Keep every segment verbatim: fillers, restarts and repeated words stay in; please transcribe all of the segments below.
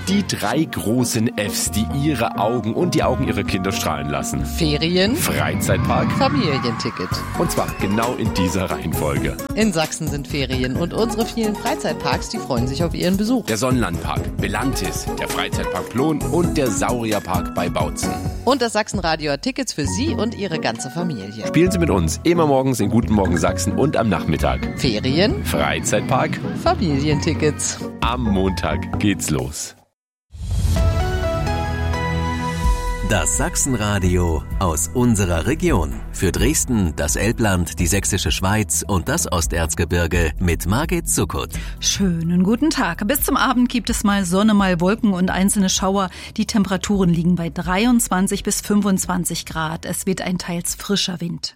Die drei großen Fs, die ihre Augen und die Augen ihrer Kinder strahlen lassen. Ferien, Freizeitpark, Familienticket. und zwar genau in dieser Reihenfolge. In Sachsen sind Ferien und unsere vielen Freizeitparks, die freuen sich auf ihren Besuch. Der Sonnenlandpark, Belantis, der Freizeitpark Plon und der Saurierpark bei Bautzen. Und das Sachsenradio hat Tickets für Sie und Ihre ganze Familie. Spielen Sie mit uns immer morgens in Guten Morgen Sachsen und am Nachmittag. Ferien, Freizeitpark, Familientickets. am Montag geht's los. Das Sachsenradio aus unserer Region. Für Dresden, das Elbland, die Sächsische Schweiz und das Osterzgebirge mit Margit Zuckert. Schönen guten Tag. Bis zum Abend gibt es mal Sonne, mal Wolken und einzelne Schauer. Die Temperaturen liegen bei dreiundzwanzig bis fünfundzwanzig Grad. Es weht ein teils frischer Wind.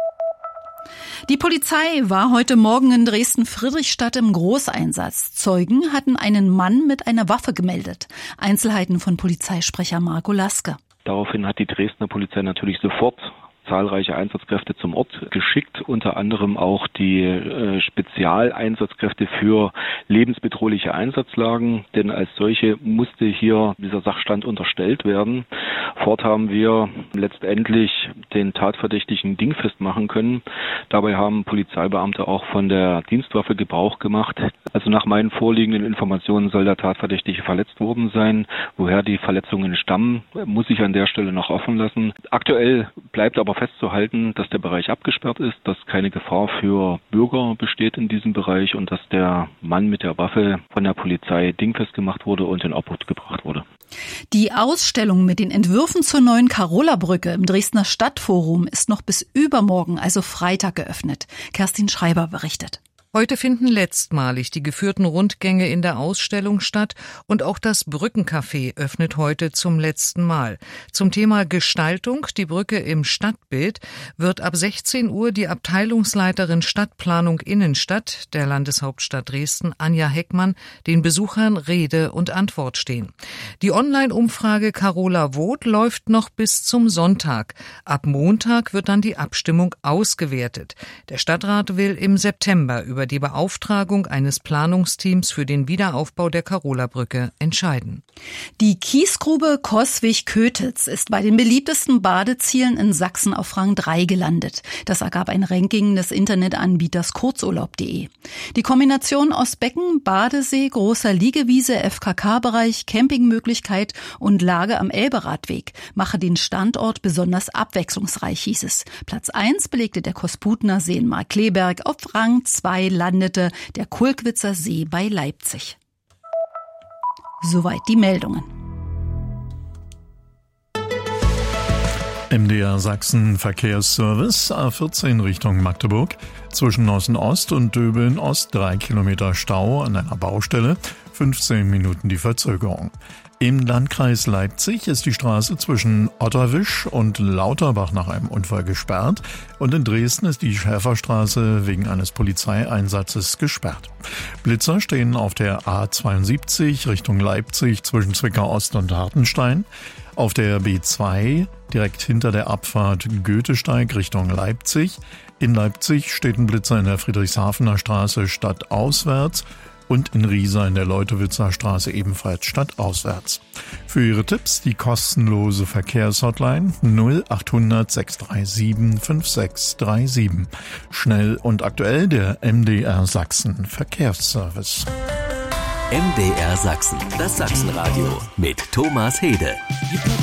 Die Polizei war heute Morgen in Dresden-Friedrichstadt im Großeinsatz. Zeugen hatten einen Mann mit einer Waffe gemeldet. Einzelheiten von Polizeisprecher Marco Laske. Daraufhin hat die Dresdner Polizei natürlich sofort zahlreiche Einsatzkräfte zum Ort geschickt, unter anderem auch die äh, Spezialeinsatzkräfte für lebensbedrohliche Einsatzlagen, denn als solche musste hier dieser Sachstand unterstellt werden. Fort haben wir letztendlich den Tatverdächtigen dingfest machen können. Dabei haben Polizeibeamte auch von der Dienstwaffe Gebrauch gemacht. Also nach meinen vorliegenden Informationen soll der Tatverdächtige verletzt worden sein. Woher die Verletzungen stammen, muss ich an der Stelle noch offen lassen. Aktuell bleibt aber festzuhalten, dass der Bereich abgesperrt ist, dass keine Gefahr für Bürger besteht in diesem Bereich und dass der Mann mit der Waffe von der Polizei dingfest gemacht wurde und in Obhut gebracht wurde. Die Ausstellung mit den Entwürfen zur neuen Karola-Brücke im Dresdner Stadtforum ist noch bis übermorgen, also Freitag, geöffnet. Kerstin Schreiber berichtet. Heute finden letztmalig die geführten Rundgänge in der Ausstellung statt und auch das Brückencafé öffnet heute zum letzten Mal. Zum Thema Gestaltung, die Brücke im Stadtbild, wird ab sechzehn Uhr die Abteilungsleiterin Stadtplanung Innenstadt der Landeshauptstadt Dresden, Anja Heckmann, den Besuchern Rede und Antwort stehen. Die Online-Umfrage Carola Vote läuft noch bis zum Sonntag. Ab Montag wird dann die Abstimmung ausgewertet. Der Stadtrat will im September über über die Beauftragung eines Planungsteams für den Wiederaufbau der Karola-Brücke entscheiden. Die Kiesgrube Coswig-Kötitz ist bei den beliebtesten Badezielen in Sachsen auf Rang drei gelandet. Das ergab ein Ranking des Internetanbieters kurzurlaub punkt de. Die Kombination aus Becken, Badesee, großer Liegewiese, F K K-Bereich, Campingmöglichkeit und Lage am Elberadweg mache den Standort besonders abwechslungsreich, hieß es. Platz eins belegte der Kosputner See in Markkleeberg, auf Rang zwei landete der Kulkwitzer See bei Leipzig. Soweit die Meldungen. M D R Sachsen Verkehrsservice A vierzehn Richtung Magdeburg. Zwischen Nossen-Ost und Döbeln-Ost drei Kilometer Stau an einer Baustelle, fünfzehn Minuten die Verzögerung. Im Landkreis Leipzig ist die Straße zwischen Otterwisch und Lauterbach nach einem Unfall gesperrt und in Dresden ist die Schäferstraße wegen eines Polizeieinsatzes gesperrt. Blitzer stehen auf der A zweiundsiebzig Richtung Leipzig zwischen Zwickau Ost und Hartenstein, auf der B zwei direkt hinter der Abfahrt Goethesteig Richtung Leipzig. In Leipzig steht ein Blitzer in der Friedrichshafener Straße stadtauswärts und in Riesa in der Leutewitzer Straße ebenfalls stadtauswärts. Für Ihre Tipps die kostenlose Verkehrshotline null achthundert sechs drei sieben fünf sechs drei sieben. Schnell und aktuell der M D R Sachsen Verkehrsservice. M D R Sachsen, das Sachsenradio mit Thomas Hede.